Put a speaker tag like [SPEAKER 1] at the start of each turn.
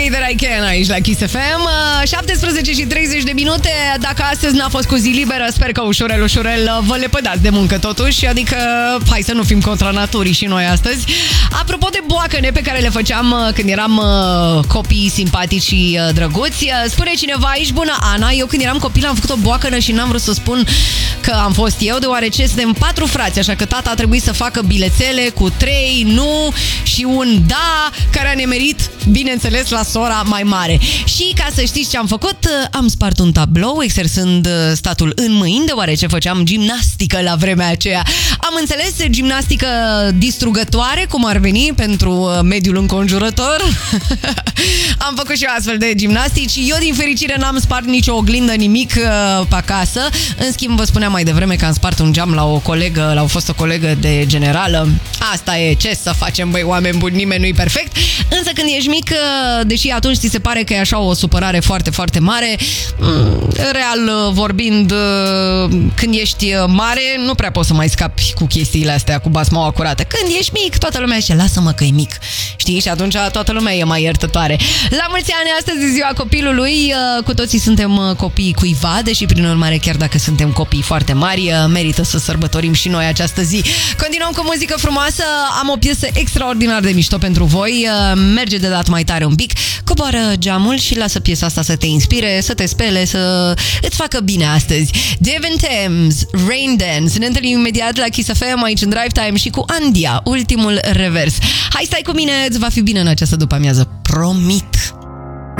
[SPEAKER 1] Say That I Can aici la Kiss FM. 17 și 30 de minute. Dacă astăzi n-a fost cu zi liberă, sper că ușurel vă lepădați de muncă totuși. Adică hai să nu fim contra naturii și noi astăzi. Apropo de boacăne pe care le făceam când eram copii simpatici și drăguți, spune cineva aici: bună Ana, eu când eram copil am făcut o boacănă și n-am vrut să spun că am fost eu, deoarece suntem 4 frați, așa că tata a trebuit să facă bilețele cu 3 nu și un da, care a nemerit, bineînțeles, la sora mai mare. Și ca să știți ce am făcut, am spart un tablou exersând statul în mâini, deoarece făceam gimnastică la vremea aceea. Am înțeles, gimnastică distrugătoare, cum ar veni, pentru mediul înconjurător. Am făcut și eu astfel de gimnastici. Eu, din fericire, n-am spart nicio oglindă, nimic pe acasă. În schimb, vă spuneam mai devreme că am spart un geam la o colegă, la o fostă colegă de generală. Asta e, ce să facem, băi, oameni buni, nimeni nu-i perfect. Însă când ești mic, deși atunci ți se pare că e așa o supărare foarte, foarte mare, real vorbind, când ești mare, nu prea poți să mai scapi cu chestiile astea, cu basmaua curată. Când ești mic, toată lumea zice, lasă-mă că e mic. Știi? Și atunci toată lumea e mai iertătoare. La mulți ani, astăzi e ziua copilului. Cu toții suntem copiii cuiva, deși prin urmare, chiar dacă suntem copii foarte mari, merită să sărbătorim și noi această zi. Continuăm cu muzică frumoasă. Am o piesă extraordinar de mișto pentru voi. Merge de dat mai tare un pic, coboară geamul și lasă piesa asta să te inspire, să te spele, să îți facă bine astăzi. Devin Thames, Rain Dance. Ne întâlnim imediat la Kiss FM aici în Drive Time și cu Andia, ultimul revers. Hai, stai cu mine, îți va fi bine în această după-amiază. Promit!